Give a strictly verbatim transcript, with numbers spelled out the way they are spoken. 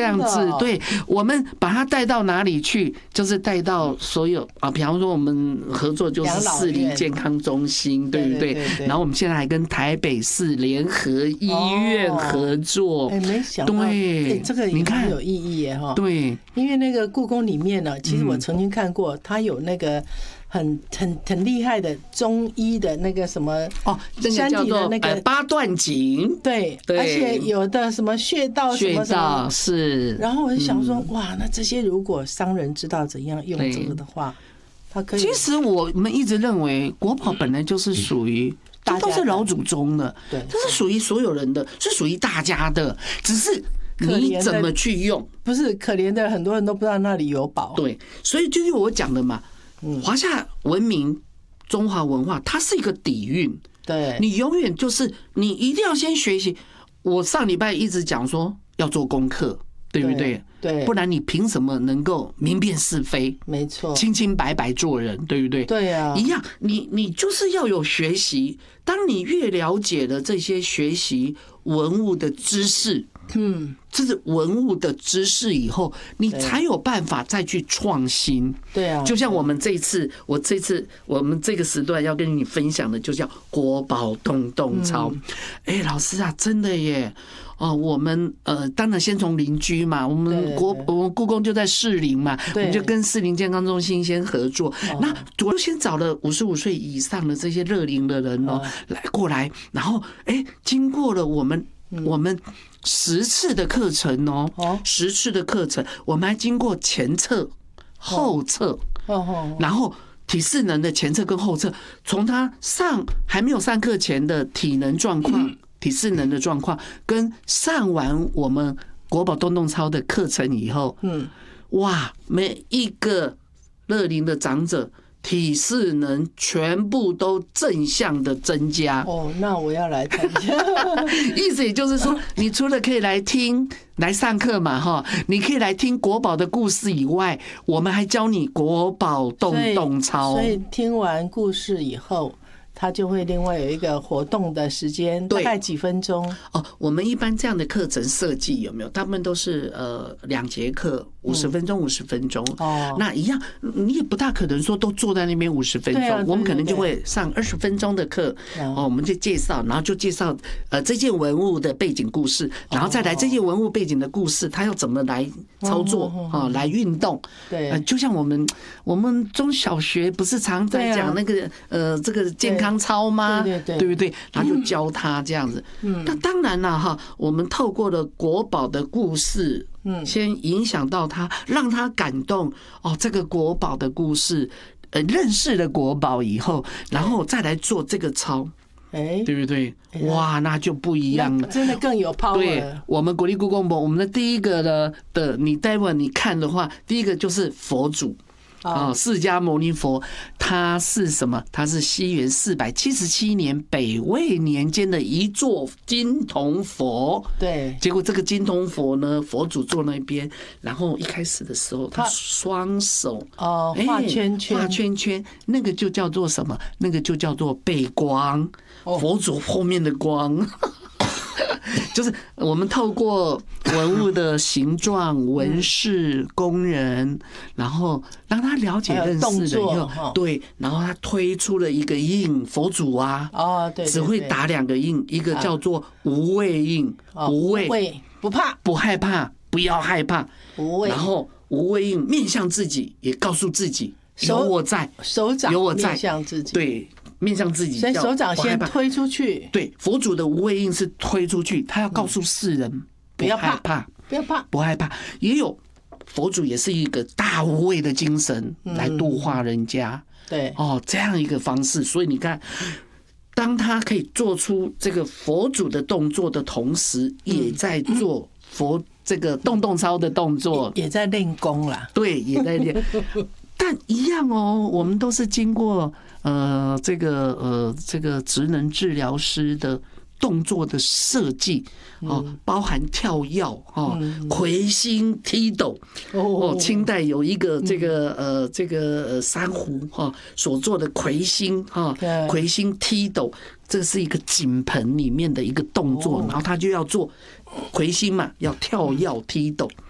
这样子。对，我们把它带到哪里去？就是带到所有啊，比方说我们合作就是士林健康中心，对不对？然后我们现在还跟台北市联合医院合作。 哎，没想到，对，这个也很有意义耶哈。 对， 因为那个故宫里面呢，其实我曾经看过，它有那个。很很很厉害的中医的那个什么哦， 山体的那个八段锦， 对，而且有的什么穴道什么什么是。 然后我就想说，哇，那这些如果商人知道怎样用这个的话，他可以。 其实我们一直认为国宝本来就是属于，这都是老祖宗的，对，这是属于所有人的，是属于大家的，只是你怎么去用。 不是可怜的，很多人都不知道那里有宝。 对，所以就是我讲的嘛。华夏文明、中华文化，它是一个底蕴。 对， 你永远就是你一定要先学习。我上礼拜一直讲说要做功课，对不对？ 对， 不然你凭什么能够明辨是非？ 没错， 清清白白做人，对不对？ 对啊， 一样，你你就是要有学习。当你越了解了这些学习文物的知识，嗯，这是文物的知识以后，你才有办法再去创新。 对啊， 就像我们这一次，我这次我们这个时段要跟你分享的，就叫国宝洞洞操。哎、嗯，老师啊，真的耶！哦，我们呃，当然先从邻居嘛，我们国我们故宫就在士林嘛，我们就跟士林健康中心先合作。那我就先找了五十五岁以上的这些乐龄的人哦，来过来，然后哎，经过了我们我们十次的课程哦，十次的课程，我们还经过前测、后测，然后体适能的前测跟后测，从他上还没有上课前的体能状况。体适能的状况，跟上完我们国宝洞洞操的课程以后，嗯，哇，每一个乐龄的长者体适能全部都正向的增加。 哦，那我要来参加。 意思也就是说，你除了可以来听、来上课嘛，哈，你可以来听国宝的故事以外，我们还教你国宝洞洞操。 所以听完故事以后。它就会另外有一个活动的时间，大概几分钟哦。我们一般这样的课程设计有没有？他们都是呃两节课，五十分钟，五十分钟。哦，那一样，你也不大可能说都坐在那边五十分钟，我们可能就会上二十分钟的课。哦，我们就介绍，然后就介绍呃这件文物的背景故事，然后再来这件文物背景的故事，它要怎么来操作啊，来运动。对，就像我们我们中小学不是常在讲那个呃这个健康操吗？ 对对对， 对不对？然后就教他这样子。嗯，那当然了哈，我们透过了国宝的故事，嗯，先影响到他，让他感动。哦，这个国宝的故事，呃，认识了国宝以后，然后再来做这个操。哎，对不对？哇，那就不一样了， 真的更有 power。 对，我们国立故宫博，我们的第一个呢的，你待会你看的话，第一个就是佛祖。啊，释迦牟尼佛，他是什么？他是西元四百七十七年北魏年间的一座金铜佛。 对， 结果这个金铜佛呢，佛祖坐那边，然后一开始的时候，他双手哦画圈圈， 画圈圈，那个就叫做什么？那个就叫做背光，佛祖后面的光。就是我们透过文物的形状、纹饰、工人，然后让他了解、认识了以后，对，然后他推出了一个印，佛祖啊， 哦，对， 只会打两个印，一个叫做无畏印，无畏， 不怕， 不害怕，不要害怕， 无畏， 然后无畏印面向自己，也告诉自己有我在， 手掌有我在， 面向自己， 对。面向自己， 所以手掌先推出去。 对，佛祖的无畏印是推出去，他要告诉世人不要害怕， 不要怕， 不害怕。也有佛祖也是一个大无畏的精神来度化人家。 对， 哦，这样一个方式，所以你看，当他可以做出这个佛祖的动作的同时，也在做佛这个洞洞操的动作， 也在练功啦。 对，也在练。但一样哦，我们都是经过呃这个呃这个职能治疗师的动作的设计哦，包含跳跃哦、魁星踢斗哦。清代有一个这个呃这个珊瑚哈所做的魁星哈，魁星踢斗，这是一个井盆里面的一个动作，然后他就要做魁星嘛，要跳跃踢斗。